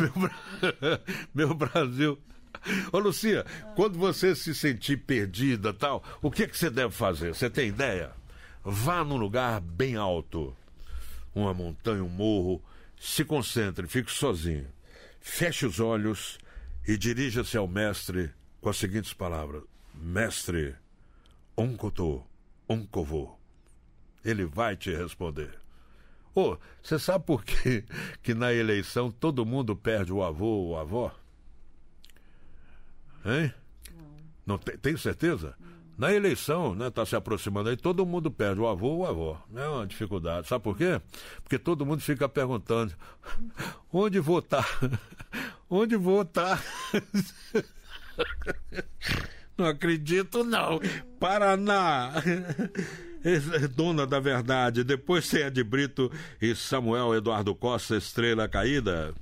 Meu Brasil. Ô, Lucia, quando você se sentir perdida, tal, o que você deve fazer? Você tem ideia? Vá num lugar bem alto, uma montanha, um morro, se concentre, fique sozinho. Feche os olhos e dirija-se ao mestre com as seguintes palavras: Mestre, Onkoto, Onkovô. Ele vai te responder. Ô, você sabe por quê que na eleição todo mundo perde o avô ou a avó? Hein? Não tem certeza? Na eleição, né, tá se aproximando aí, todo mundo perde o avô ou a avó. É uma dificuldade. Sabe por quê? Porque todo mundo fica perguntando: onde votar? Onde votar? Não acredito, não. Paraná. Dona da Verdade. Depois tem Ed Brito e Samuel Eduardo Costa, Estrela Caída.